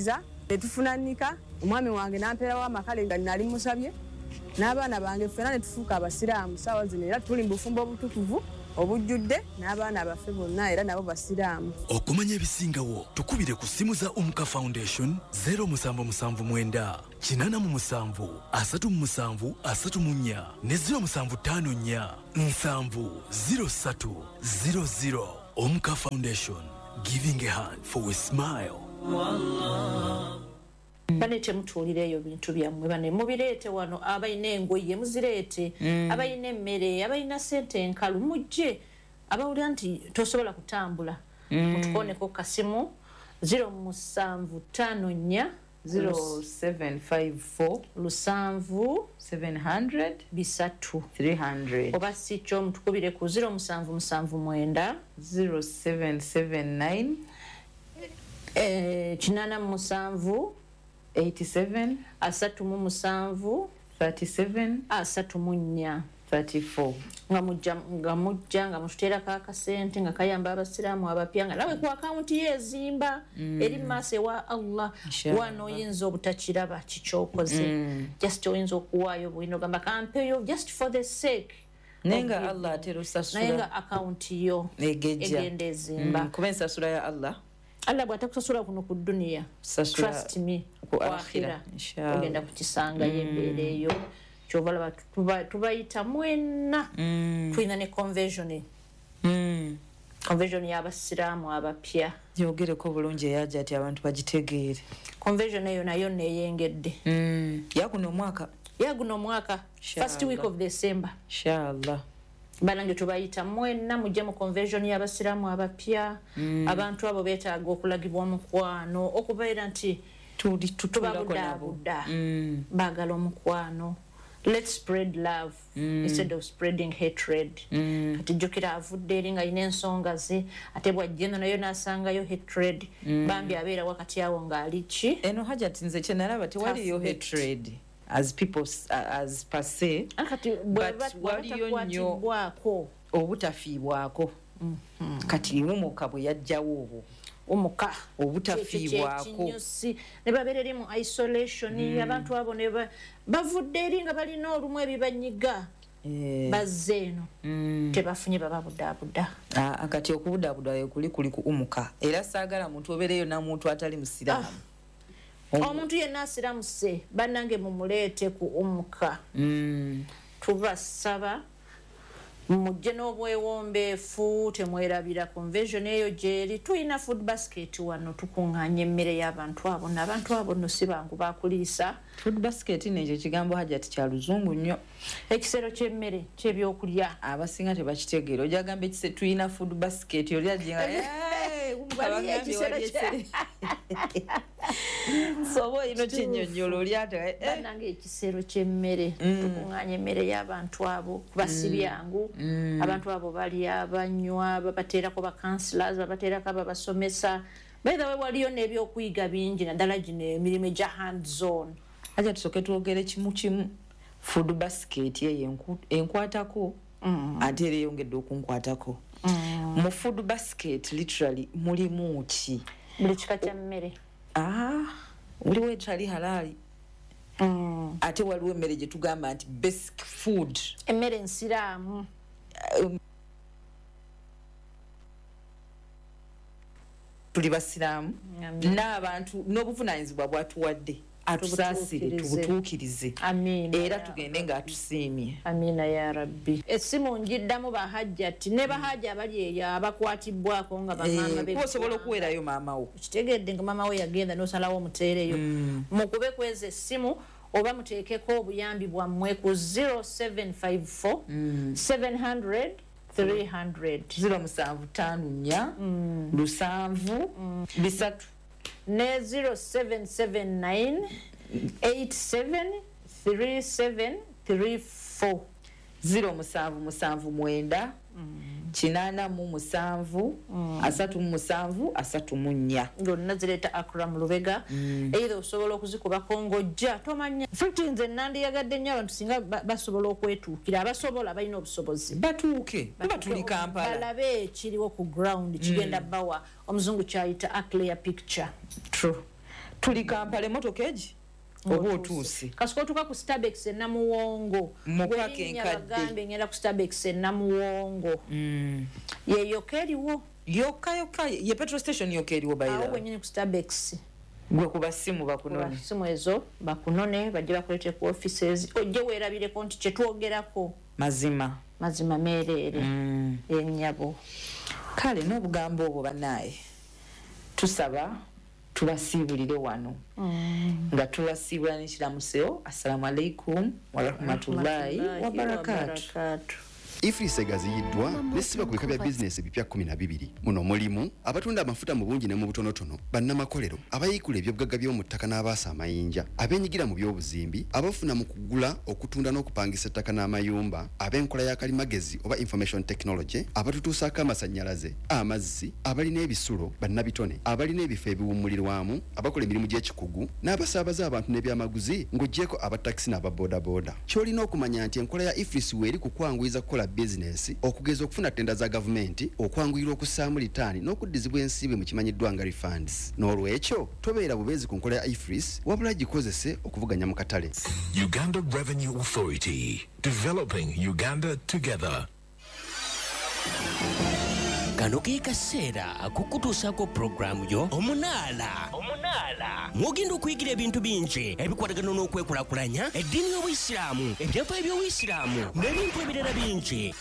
ne tufunanika omwami wange nampeerawo amakale nga nali musabye n'abaana bange ffena ne tufuuka abasiraamu ssaawa zino era tuli mu bufumbo obutukuvu obujjudde n'abaana baffe bonna era nabo basiraamu. Okumanya ebisingawo tukubire ku simu za Umka Foundation zero musanvu musanvu mwenda kinana mu musanvu asatu mu musanvu asatu mu nnya ne zero musanvu ttaano nnya nsanvu zero ssatu zero zero. Umka Foundation, giving a hand for a smile. Bane temutuulira eyo bintu byammwe bane mubireete wano abayina engoye muzireete mm. abayina emmere abayina sente enkalu mujje abawulira nti tosobola kutambula mm. mutukoneko kasimu zero musanvu ttaano nnya zero seven five four lusanvu seven hundred bisatu three hundred oba si kyo mutukubire ku zero musanvu musanvu mwenda zero seven seven nine eh, kinana musanvu eighty-seven asatu mu musanvu thirty-seven asatu mu nnya thirty-four nga mujja nga mujja nga mututeerako akasente nga kayamba abasiraamu abapya nga nawe ku akawunti yezimba mm. eri maaso ewa Allah wano oyinza obutakiraba kikyokoze mm. just oyinza okuwaayo bwino gamba kampeyo just for the sake nenga Allah atera osasula nenga akawunti yo egenda ezimba mm. kuba ensasula ya Allah Allah bw'atakusasula kuno ku dduniya trust me ku akhira ogenda kukisanga mm. yembeera eyo kyobalaba tuba tubayita mwena mm. tulina ne conversion mm. conversion y'abasiraamu abapya yogereko bulungi eyaja ati abantu bagitegeere conversion eyo nayo neeyengedde mm. yaguno omwaka yaguno omwaka first week of December inshallah balange tubayita mwena mujje mu conversion y'abasiraamu abapya mm. abantu abo beetaaga okulagibwa omukwano okubeera nti tubabudaabuda mm. baagala omukwano. Let's spread love mm. instead of spreading hatred. Mm. Kati jjukira avudde eri nga alina ensonga ze ate bw'ajjeno nayo n'asangayo hatred mm. bambi abeera wakati awo ng'ali ki eno hajati nze kye nalaba tewaliyo hatred as people uh, as per se kati waliyo nnyo obutafiibwako mm -hmm. kati umuka bwe yajjawo obwo omuka obutafiibwako ne babeera eri mu isolation mm. abantu abo ne bavudde eri nga balina olumu ebibanyiga yeah. bazze eno mm. tebafunye bababudaabuda ah, kati okubudaabuda kuli kuli ku umuka era saagala muntu obeereyo namuntu atali musiraamu ah. omuntu yenna asiraamu se bannange mumuleete ku umuka mm. tubasaba mujje n'obwewombeefu temwerabira conversion eyo gyeri tulina food basket wano tukuŋŋaanya emmere y'abantu abo n'abantu abo nno si bangu bakuliisa food basket nekyo kigambo hajati kya luzungu nnyo ekisero ky'emmere ky'ebyokulya abasinga tebakitegeera ojagamba ekisero tulina food basket oli ajjenga soba olina kinyonyola oli ate bannange ekisero ky'emmere tukuŋŋaanya emmere y'abantu abo kubasibyangu Mm. abantu abo bali abanywa babateerako bakansilers babateerako ababasomesa by the way waliyo n'ebyokuyiga bingi naddala gino emirimu egya hand zone aja tusooke twogere kimu kimu food basket eyo enkwatako mm. ate era eyongedde okunkwatako mm. mu food basket literally mulimu ki buli kika kya mmere ah, waliwo etali halaali mm. ate waliwo emmere gye tugamba nti basic food emmere ensiraamu um, tuli basiraamu n'abantu n'obuvunaanyizibwa bwatuwadde atusaasire tubutuukirize era tugende ng'atusiimye amiina ya rabbi essimu njiddamu bahajjati ne bahajja abali eyo abakwatibbwako nga bamaama be osobola okuweerayo maama wo kitegedde nga maama we yagenda n'osalawo omuteereyo mukube kweza essimu oba muteekeko obuyambi bwammwe ku zero seven five four seven hundred three hundred zero musanvu ttaano nnya lusanvu bisatu ne zero seven seven nine eight seven three seven three four zero musanvu musanvu mwenda kinana mu musanvu asatu mu musanvu asatu mu nnya ng'olina zireeta Akram Lubega either osobola okuzikubako ng'ojja tomanya fifty nze nandiyagadde nnyo abantu singa basobola okwetuukira abasobola balina obusobozi batuuke tuba tuli Kampala balabe ekiriwo ku ground kigenda bawa omuzungu kyayita a clear picture true tuli Kampala emotoka egi oba otuuse kasiko tuka ku Starbex e Namuwongo mupaka enkadde bagambe ngenda ku Starbex e Namuwongo mm. ye yokeriwo yokka yokka ye petrol station yokeriwo bayira awo wenyini ku Starbex gwe kuba simu bakunone simu ezo bakunone bajje bakulete ku offices ojje weerabire ko nti kyetwogerako mazima mazima meerere mm. ennyabo kale n'obugambo obwo bannaye tusaba tubasiibulire wano mm. nga tubasiibula n'ekiramuseo assalamu alaikum warahmatullahi wabarakatu Ifrise gaziyiddwa nesiba ku bika bya bizinesi bipya kumi na bibiri muno mulimu abatunda amafuta mu bungi ne mu butonotono bannamakolero abayikula ebyobugagga by'omu ttaka n'abaasa amayinja abenyigira mu by'obuzimbi abafuna mu kugula okutunda n'okupangisa ettaka n'amayumba ab'enkola ya kalimagezi oba information technology abatutuusaako amasannyalaze amazzi abalina ebisulo bannabitone abalina ebifo ebiwummulirwamu abakola emirimu gy'ekikugu n'abasaabaza abantu n'ebyamaguzi ng'oggyeko abatakisi n'ababoodaboda ky'olina okumanya nti enkola ya Ifrisi weeri kukwanguyiza kukola business okugeza okufuna tenda za gavumenti okwanguyira okussaamu litaani n'okuddizibwa ensibe mu kimanyiddwa nga refunds n'olwekyo tobeera bubeezi ku nkola ya Ifris wabula gikozese okuvuganya mu katale. Uganda Revenue Authority, developing Uganda together. Kano ke kaseera akukutuusako programu yo omunaala omunaala mugenda okuyigira ebintu bingi ebikwatagana n'okwekulakulanya eddiini y'obuyisiraamu ebyafaayo by'obuyisiraamu n'ebintu ebirala bingi.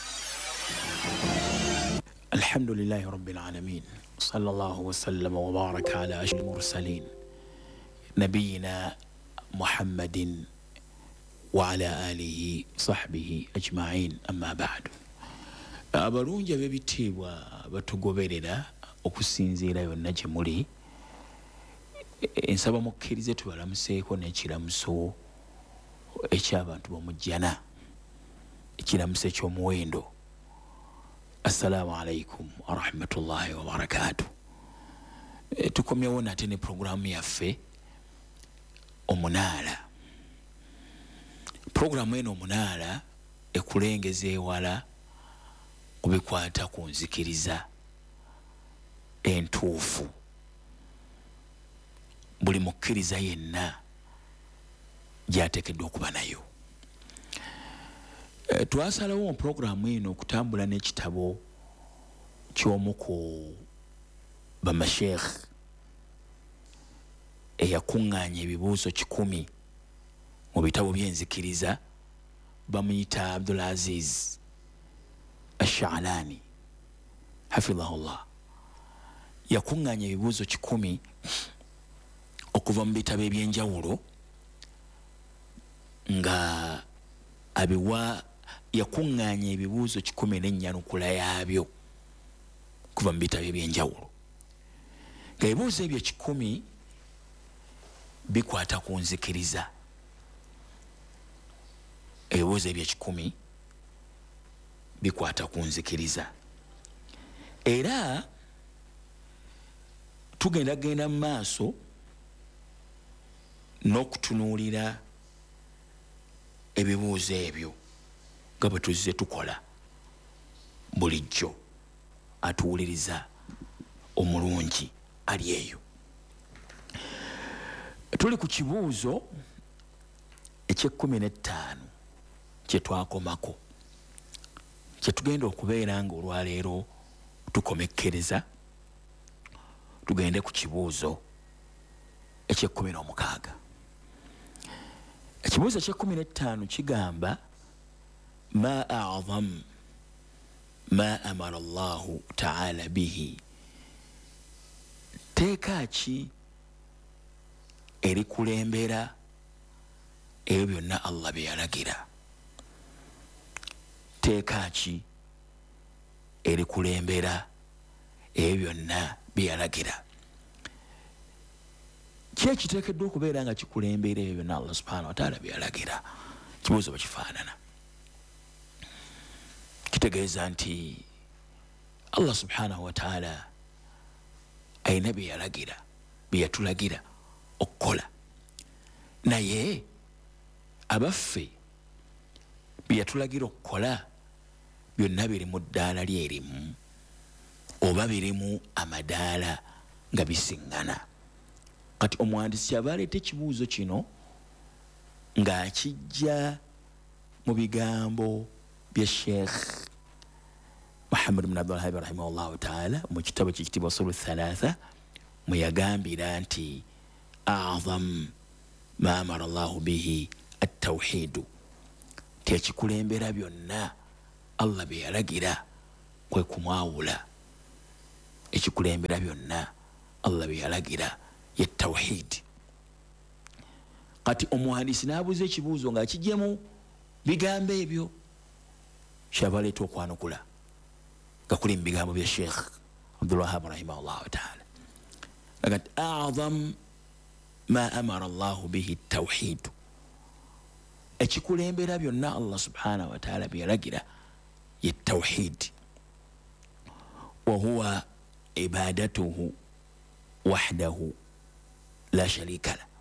Alhamdulillahi rabbil alamin sallallahu wasallama wa baraka ala ashrafil mursalin nabiyina Muhammadin wa ala alihi sahbihi ajma'in amma ba'du. Abalungi ab'ebitiibwa batugoberera okusinziira yonna gye muli ensaba mukkirize tubalamuseeko n'ekiramuso eky'abantu b'omujjana ekiramuso eky'omuwendo. Assalamu alaikum warahmatullahi wabarakatuh. E, tukomyewo nate ne programu yaffe omunaala. Programu eno omunaala ekulengeza ewala kubikwata ku nzikiriza entuufu. Buli mukkiriza yenna gy'ateekeddwa okuba nayo. E, twasalawo mu programu eno okutambula n'ekitabo ky'omu ku bamasheekh eyakuŋŋaanya ebibuuzo kikumi mu bitabo by'enzikiriza bamuyita Abdul Aziz Ash-Sha'lani hafidhahullah. Yakuŋŋaanya ebibuuzo kikumi okuva mu bitabo ebyenjawulo nga abiwa yakuŋŋaanya ebibuuzo kikumi n'ennyanukula yaabyo kuva mu bitabo ebyenjawulo. Nga ebibuuzo ebyo kikumi bikwata ku nzikiriza. Ebibuuzo ebyo kikumi bikwata ku nzikiriza. Era tugenda genda mu maaso n'okutunuulira ebibuuzo ebyo nga bwe tuzze tukola bulijjo atuwuliriza omulungi ali eyo. Tuli ku kibuuzo eky'ekkumi n'ettaano kye twakomako kye tugenda okubeera nga olwaleero tukomekkereza. Tugende ku kibuuzo eky'ekkumi n'omukaaga. Ekibuuzo eky'ekkumi n'ettaano kigamba ma a'zam ma amara Allahu ta'ala bihi. Teeka ki erikulembera ebyo byonna Allah bye yalagira? Teeka ki erikulembera ebyo byonna bye yalagira? Ki ekiteekeddwa okubeera nga kikulembera ebyo byonna Allah subhanahu wa ta'ala bye yalagira? Kibuuzo bwe kifaanana. Kitegeeza nti Allah subhanahu wa ta'ala ayina bye yalagira bye yatulagira okukola, naye abaffe bye yatulagira okukola byonna biri mu ddaala lyerimu oba birimu amadaala nga bisiŋŋana? kati omuwandiisi yaba aleeta ekibuuzo kino ng'akijja mu bigambo bya sheekh Muhammad ibn Abdul Wahhab rahimahullahu ta'ala mu kitabo kiyitibwa Usulu Thalatha mwe yagambira nti a'zam ma amara Allahu bihi at-tawhid, tekikulembera byonna Allah bye yalagira kwe kumwawula. Ekikulembera byonna Allah bye yalagira ye tawhid. Kati omuhandisi n'abuuza ekibuuzo ng'akijjemu bigambo ebyo kyabaleeta okwanukula gakuli mu bigambo bya Sheikh Abdul Wahhab rahimahullahu ta'ala agati a'zam ma amara Allahu bihi at-tawhid, ekikulembera byonna Allah subhanahu wa ta'ala bye yalagira ye tawhid, wa huwa ibadatuhu wahdahu la sharika la.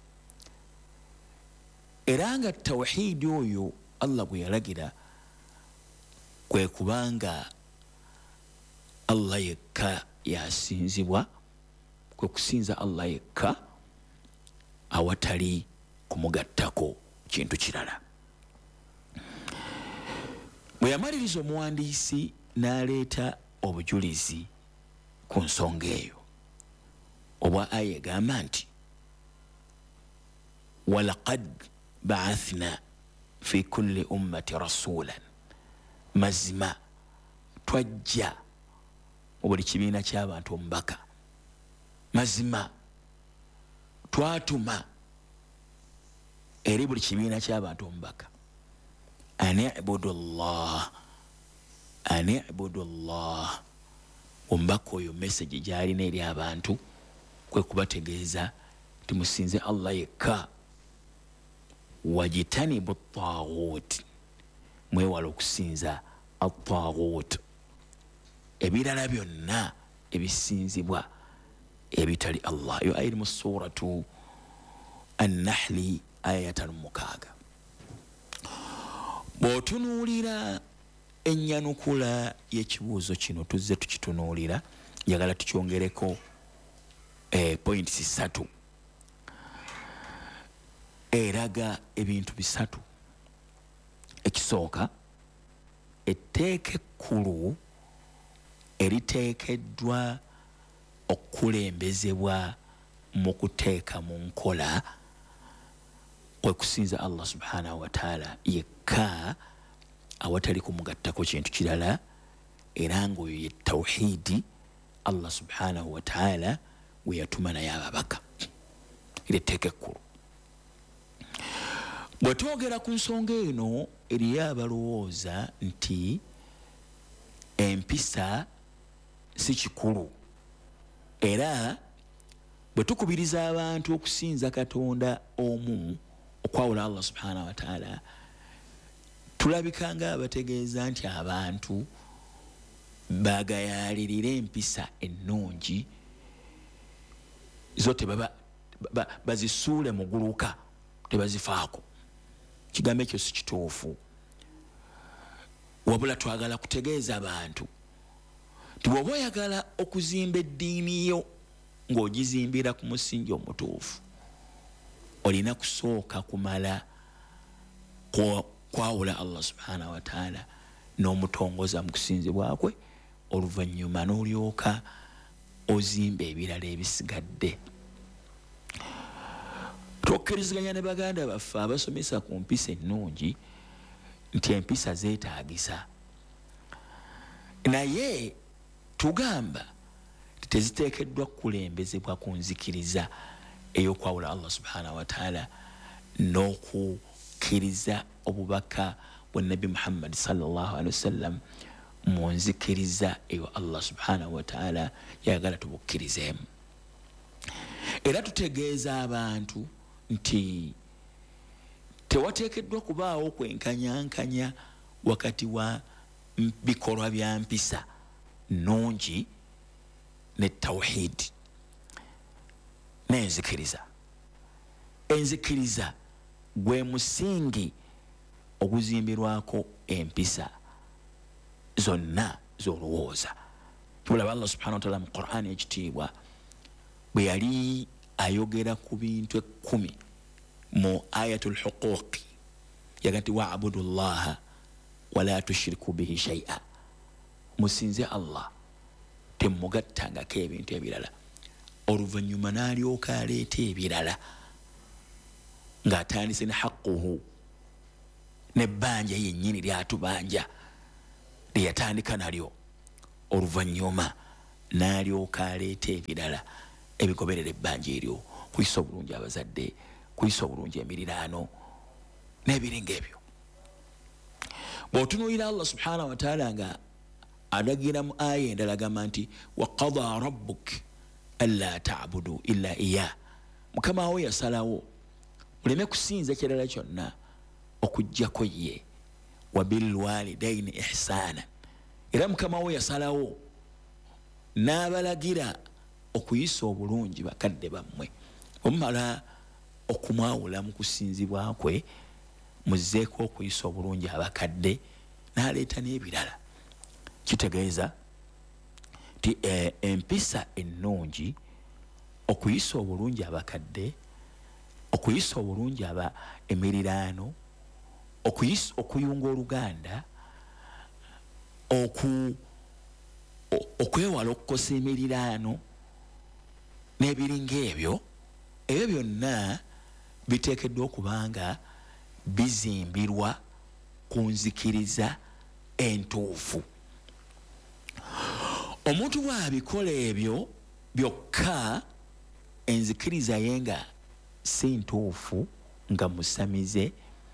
Era nga tawhid oyo Allah gwe yalagira kwe kubanga Allah yekka yasinzibwa, kwe kusinza Allah yekka awatali kumugattako kintu kirala. Bwe yamaliriza omuwandiisi n'aleeta obujulizi ku nsonga eyo obwa aya egamba nti walaqad ba'athna fi kulli ummati rasulan, mazima twajja mu buli kibiina ky'abantu omubaka, mazima twatuma eri buli kibiina ky'abantu omubaka an i'budu Allah, an i'budu Allah. Omubaka oyo message gy'alina eri abantu kwe kubategeeza nti musinze Allah yekka, wajitanibu at-taghut, mwewala okusinza at-taghut, ebirala byonna ebisinzibwa ebitali Allah. Yo ayiri mu suratu An-Nahli aya ya ttaano mukaaga. Bw'otunuulira ennyanukula y'ekibuuzo kino tuzze tukitunuulira, njagala tukyongereko eh, point sisatu. Eraga ebintu bisatu. Ekisooka, etteeka ekkulu eriteekeddwa okulembezebwa mu kuteeka mu nkola kwe kusinza Allah subhanahu wa ta'ala yekka awatali kumugattako kintu kirala, era ng'oyo ye tawhidi Allah subhanahu wa ta'ala we yatuma naye ababaka. Eri etteeka ekkulu. Bwe twogera ku nsonga eno eriyo abalowooza nti empisa si kikulu, era bwe tukubiriza abantu okusinza Katonda omu, okwawula Allah subhanahu wa ta'ala, tulabika nga abategeeza nti abantu bagayalirira empisa ennungi zo tebaba bazisuule mu guluka, tebazifaako. Kigambo ekyo si kituufu. Wabula twagala kutegeeza abantu nti bw'oba oyagala okuzimba eddiini yo ng'ogizimbira ku musingi omutuufu, olina kusooka kumala kwawula Allah subhanahu wa ta'ala n'omutongoza mu kusinzibwa kwe, oluvannyuma n'olyoka ozimba ebirala ebisigadde. Twokkiriziganya ne baganda baffe abasomesa ku mpisa ennungi nti empisa zeetaagisa, naye tugamba teziteekeddwa kulembezebwa ku nzikiriza ey'okwawula Allah subhanahu wa ta'ala n'okukkiriza obubaka bwa Nabi Muhammad sallallahu alaihi wasallam mu nzikiriza eyo Allah subhanahu wa ta'ala yagala tubukkirizeemu. Era tutegeeza abantu nti tewateekeddwa kubaawo kwenkanyankanya wakati wa bikolwa bya mpisa nnungi ne tawhid n'enzikiriza. Enzikiriza gwe musingi oguzimbirwako empisa zonna z'olowooza. Tulaba Allah subhanahu wa ta'ala mu Qur'an ekitiibwa bwe yali ayogera ku bintu ekkumi mu ayatul huquqi yagati wa'budu llaha wala tushiriku bihi shay'a, musinze Allah temugattangako ebintu ebirala. Oluvannyuma n'alyoka aleeta ebirala ng'atandise ne haqquhu, n'ebbanja yennyini lyatubanja lye yatandika nalyo. Oluvannyuma n'alyoka aleeta ebirala ebigoberera ebbanja eryo, kuyisa obulungi abazadde, kuyisa obulungi emiriraano n'ebiringa ebyo. Bw'otunuulira Allah subhanahu wa ta'ala nga adagira mu aya endala agamba nti wa qada rabbuk alla ta'budu illa iya, mukama wo yasalawo muleme kusinza kirala kyonna okujjako ye, wa bil walidaini ihsana, era mukama wo yasalawo n'abalagira okuyisa obulungi bakadde bammwe. Omumala okumwawula mu kusinzibwa kwe muzzeeko okuyisa obulungi abakadde n'aleeta n'ebirala. Kitegeeza ti eh, empisa ennungi, okuyisa obulungi abakadde, okuyisa obulungi aba emiriraano, okuyisa okuyunga oluganda, oku okwewala okukosa emiriraano n'ebiringa ebyo, ebyo byonna biteekeddwa okubanga bizimbirwa ku nzikiriza entuufu. Omuntu bw'abikola ebyo byokka enzikiriza ye nga si ntuufu, nga musamize,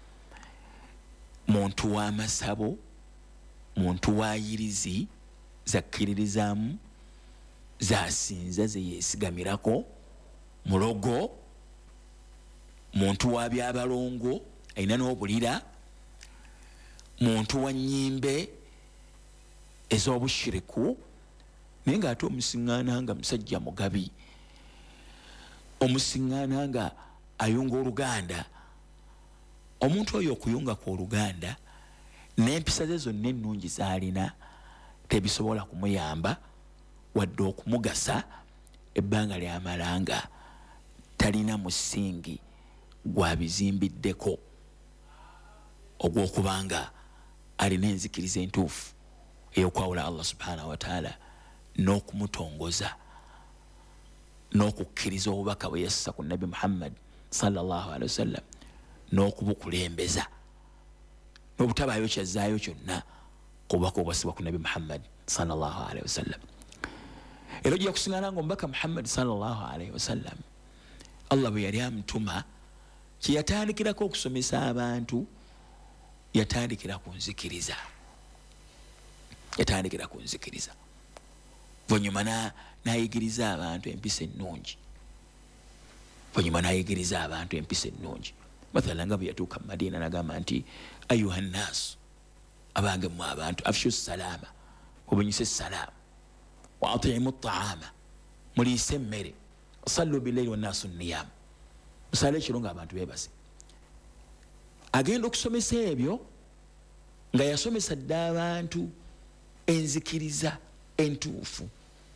muntu w'amasabo, muntu w'ayirizi zakkiririzaamu, zasinza ze yeesigamirako, mulogo, muntu wa byabalongo alina n'obulira, muntu wa nnyimbe ez'obushiriku, naye ng'ate omusiŋŋaana nga musajja mugabi, omusiŋŋaana nga ayunga oluganda. Omuntu oyo okuyunga ku oluganda n'empisa ze zonna ennungi z'alina tebisobola kumuyamba wadde okumugasa ebbanga lyamalanga talina musingi gwabizimbiddeko ogw'okubanga alina enzikiriza entuufu ey'okwawula Allah subhanahu wa ta'ala n'okumutongoza n'okukkiriza obubaka bwe yassa ku Nabi Muhammad sallallahu alaihi wasallam n'okubukulembeza n'obutabaayo kyazzaayo kyonna ku bubaka obwasibwa ku Nabi Muhammad sallallahu alaihi wasallam. Era ojja kusiŋŋaana ng'omubaka Muhammad sallallahu alaihi wasallam Allah bwe yali amutuma kye yatandikirako okusomesa abantu yatandikira ku nzikiriza, yatandikira ku nzikiriza. Vonyuma n'ayigiriza abantu empisa ennungi, vonyuma n'ayigiriza abantu empisa ennungi. Mathala nga bwe yatuuka mu Madiina n'agamba nti ayuha nnaasu, abange mmwe abantu, afshu salaama, mubunyise salaamu, wa atiimu ttaama, muliise emmere, sallu billaili wannaasu niyaamu, musale ekiro ng'abantu beebase. Agenda okusomesa ebyo nga yasomesa dda abantu enzikiriza entuufu.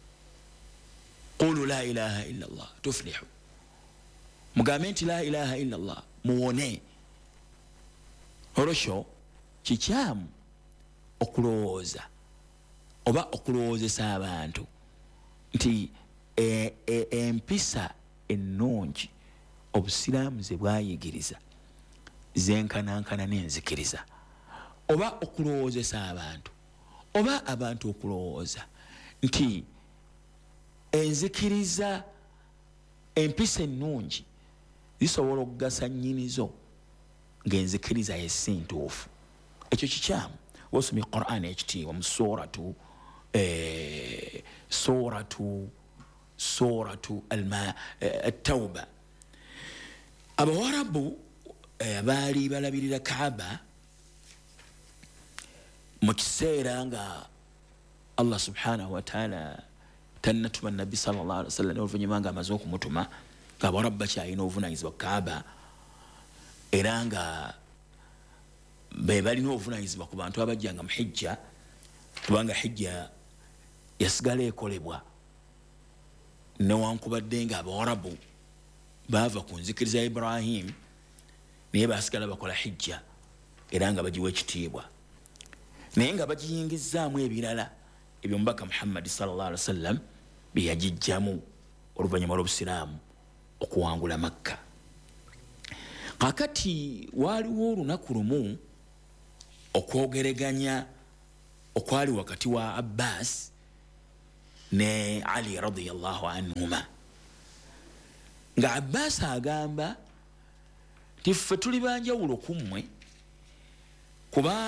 Qulu la ilaha illa Allah tuflihu, mugambe nti la ilaha illa Allah muwone. Olwekyo kikyamu okulowooza oba okulowoozesa abantu nti e, e, empisa ennungi obusiraamu ze bwayigiriza zenkanankana n'enzikiriza, oba okulowoozesa abantu oba abantu okulowooza nti enzikiriza empisa ennungi zisobola okugasa nnyinizo ng'enzikiriza ye si ntuufu. Ekyo kikyamu. Wasomye Qur'an ekitiibwa mu suratu eh, suratu suratu alma at-tauba. Abawarabu eh, baali balabirira Kaaba mu kiseera nga Allah subhanahu wa ta'ala tannatuma nabbi sallallahu alaihi wasallam, n'oluvannyuma nga amaze okumutuma ng'Abawarabu bakyalina obuvunaanyizibwa ku Kaaba, era nga be balina obuvunaanyizibwa ku bantu abajjanga mu hijja, kubanga hijja yasigala ekolebwa newankubadde nga Abawarabu baava ku nzikiriza ya Ibrahim naye basigala bakola hijja era nga bagiwa ekitiibwa naye nga bagiyingizaamu ebirala ebyo mubaka Muhammad sallallahu alaihi wasallam bye yagijjamu oluvannyuma lw'obusiraamu okuwangula Makka. Kakati waaliwo olunaku lumu okwogeraganya okwali wakati wa Abbas ne Ali radiyallahu anhuma nga Abbas agamba ti ffe tuli banjawulo ku mmwe kuba